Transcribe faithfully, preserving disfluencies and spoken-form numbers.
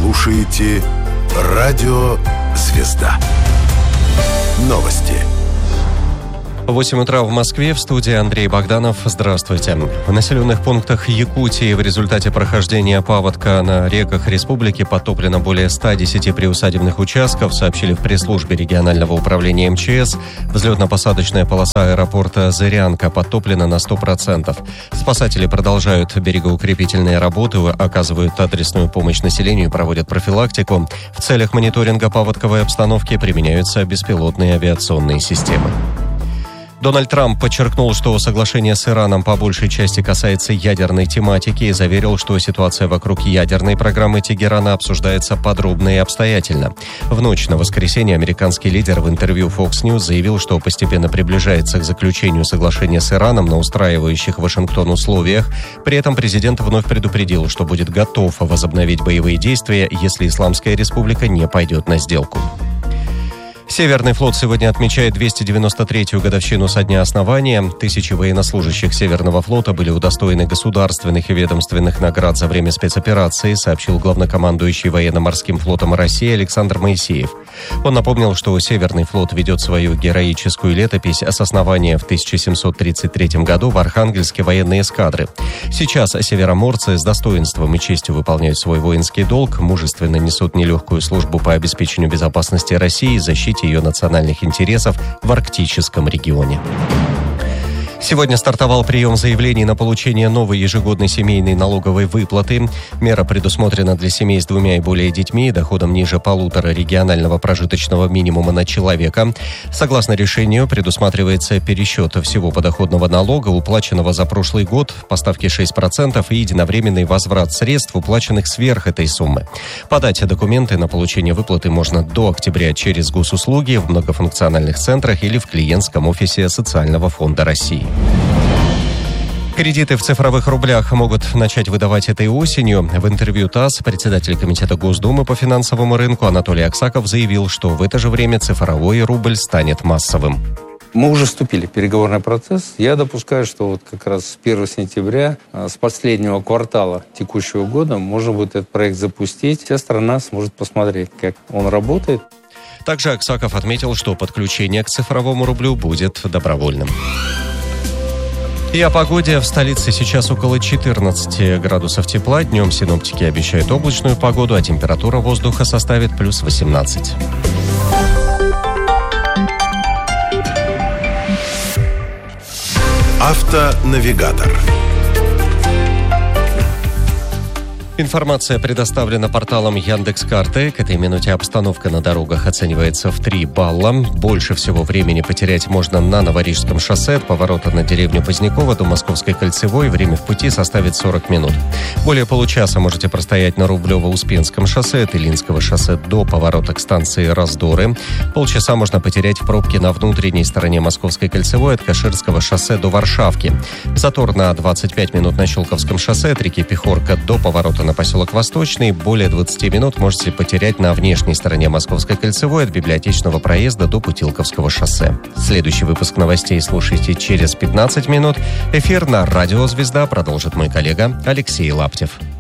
слушаете Радио «Звезда». Новости. восемь утра в Москве, в студии Андрей Богданов. Здравствуйте. В населенных пунктах Якутии в результате прохождения паводка на реках республики потоплено более ста десяти приусадебных участков, сообщили в пресс-службе регионального управления эм че эс. Взлетно-посадочная полоса аэропорта Зырянка подтоплена на сто процентов. Спасатели продолжают берегоукрепительные работы, оказывают адресную помощь населению и проводят профилактику. В целях мониторинга паводковой обстановки применяются беспилотные авиационные системы. Дональд Трамп подчеркнул, что соглашение с Ираном по большей части касается ядерной тематики и заверил, что ситуация вокруг ядерной программы Тегерана обсуждается подробно и обстоятельно. В ночь на воскресенье американский лидер в интервью Fox News заявил, что постепенно приближается к заключению соглашения с Ираном на устраивающих Вашингтон условиях. При этом президент вновь предупредил, что будет готов возобновить боевые действия, если Исламская республика не пойдет на сделку. Северный флот сегодня отмечает двести девяносто третью годовщину со дня основания. Тысячи военнослужащих Северного флота были удостоены государственных и ведомственных наград за время спецоперации, сообщил главнокомандующий военно-морским флотом России Александр Моисеев. Он напомнил, что Северный флот ведет свою героическую летопись с основания в тысяча семьсот тридцать третьем году в Архангельске военной эскадры. Сейчас североморцы с достоинством и честью выполняют свой воинский долг, мужественно несут нелегкую службу по обеспечению безопасности России и защите ее национальных интересов в арктическом регионе. Сегодня стартовал прием заявлений на получение новой ежегодной семейной налоговой выплаты. Мера предусмотрена для семей с двумя и более детьми, доходом ниже полутора регионального прожиточного минимума на человека. Согласно решению, предусматривается пересчет всего подоходного налога, уплаченного за прошлый год, по ставке шесть процентов, и единовременный возврат средств, уплаченных сверх этой суммы. Подать документы на получение выплаты можно до октября через госуслуги в многофункциональных центрах или в клиентском офисе Социального фонда России. Кредиты в цифровых рублях могут начать выдавать этой осенью. В интервью ТАСС председатель Комитета Госдумы по финансовому рынку Анатолий Аксаков заявил, что в это же время цифровой рубль станет массовым. Мы уже вступили в переговорный процесс. Я допускаю, что вот как раз с первого сентября, с последнего квартала текущего года, можно будет этот проект запустить. Вся страна сможет посмотреть, как он работает. Также Аксаков отметил, что подключение к цифровому рублю будет добровольным. И о погоде. В столице сейчас около четырнадцати градусов тепла. Днем синоптики обещают облачную погоду, а температура воздуха составит плюс восемнадцать. Автонавигатор. Информация предоставлена порталом Яндекс.Карты. К этой минуте обстановка на дорогах оценивается в три балла. Больше всего времени потерять можно на Новорижском шоссе от поворота на деревню Позднякова до Московской кольцевой. Время в пути составит сорок минут. Более получаса можете простоять на Рублево-Успенском шоссе от Илинского шоссе до поворота к станции Раздоры. Полчаса можно потерять в пробке на внутренней стороне Московской кольцевой от Каширского шоссе до Варшавки. Затор на двадцать пять минут на Щелковском шоссе от реки Пехорка до поворота на поселок Восточный. Более двадцати минут можете потерять на внешней стороне Московской кольцевой от Библиотечного проезда до Путилковского шоссе. Следующий выпуск новостей слушайте через пятнадцать минут. Эфир на Радио «Звезда» продолжит мой коллега Алексей Лаптев.